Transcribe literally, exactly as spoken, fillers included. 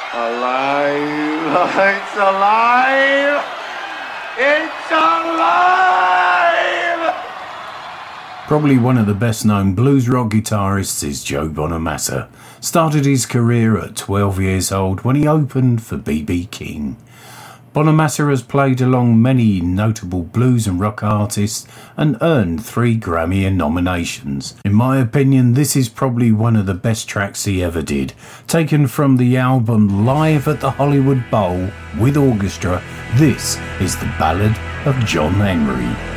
Alive! It's alive! It's alive! Probably one of the best known blues rock guitarists is Joe Bonamassa. Started his career at twelve years old when he opened for B B King. Bonamassa has played along many notable blues and rock artists and earned three Grammy nominations. In my opinion, this is probably one of the best tracks he ever did. Taken from the album Live at the Hollywood Bowl with orchestra, this is the Ballad of John Henry.